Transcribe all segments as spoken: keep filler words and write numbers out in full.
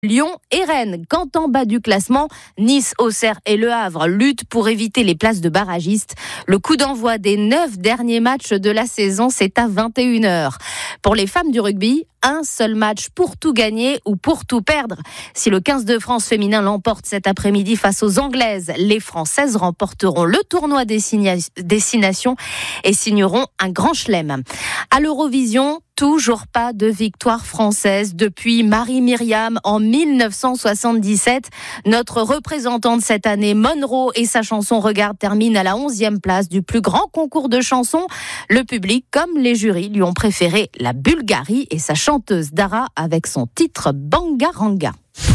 Lyon et Rennes. Quand en bas du classement, Nice, Auxerre et Le Havre luttent pour éviter les places de barragistes. Le coup d'envoi des neuf derniers matchs de la saison, c'est à vingt et une heures. Pour les femmes du rugby, un seul match pour tout gagner ou pour tout perdre. Si le quinze de France féminin l'emporte cet après-midi face aux Anglaises, les Françaises remporteront le tournoi Destination et signeront un grand chelem. À l'Eurovision, toujours pas de victoire française depuis Marie-Myriam en mille neuf cent soixante-dix-sept. Notre représentante cette année, Monroe, et sa chanson Regarde termine à la onzième place du plus grand concours de chansons. Le public, comme les jurys, lui ont préféré la Bulgarie et sa chanteuse Dara avec son titre Bangaranga.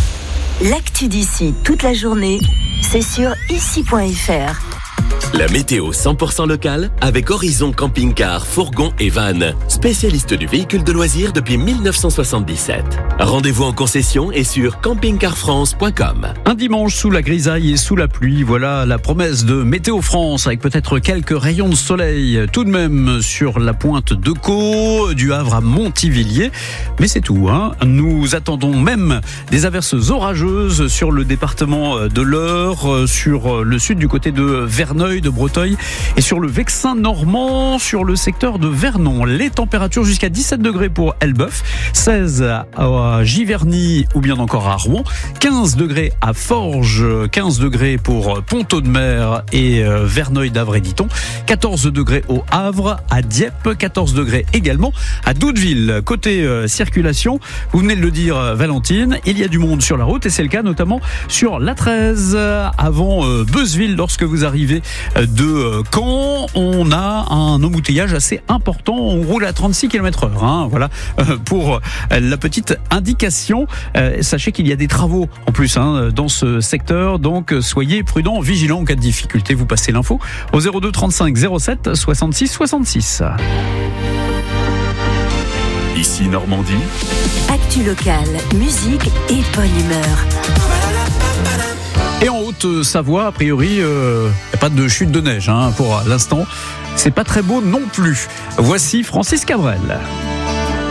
L'actu d'ici toute la journée, c'est sur ici point f r. La météo cent pour cent locale avec Horizon Camping-Car, Fourgon et Van, spécialiste du véhicule de loisirs depuis mille neuf cent soixante-dix-sept. Rendez-vous en concession et sur camping car france point com. Un dimanche sous la grisaille et sous la pluie, voilà la promesse de Météo France avec peut-être quelques rayons de soleil tout de même sur la pointe de Caux, du Havre à Montivilliers. Mais c'est tout, hein. Nous attendons même des averses orageuses sur le département de l'Eure, sur le sud du côté de Verneuil, de Breteuil et sur le Vexin normand, sur le secteur de Vernon. Les températures jusqu'à dix-sept degrés pour Elbeuf, seize à Giverny ou bien encore à Rouen, quinze degrés à Forges, quinze degrés pour Pont-Audemer et Verneuil d'Avre et Diton, quatorze degrés au Havre, à Dieppe, quatorze degrés également à Doudeville. Côté euh, circulation, vous venez de le dire Valentine, il y a du monde sur la route et c'est le cas notamment sur l'A treize avant euh, Beuzeville. Lorsque vous arrivez de Caen, on a un embouteillage assez important. On roule à trente-six kilomètres heure. Hein, voilà pour la petite indication. Euh, sachez qu'il y a des travaux en plus hein, dans ce secteur, donc soyez prudents, vigilants en cas de difficulté. Vous passez l'info au zéro deux trente-cinq zéro sept soixante-six soixante-six. Ici Normandie. Actu locale, musique et bonne humeur. Et en Haute-Savoie, a priori, il euh, n'y a pas de chute de neige hein, pour l'instant. C'est pas très beau non plus. Voici Francis Cabrel.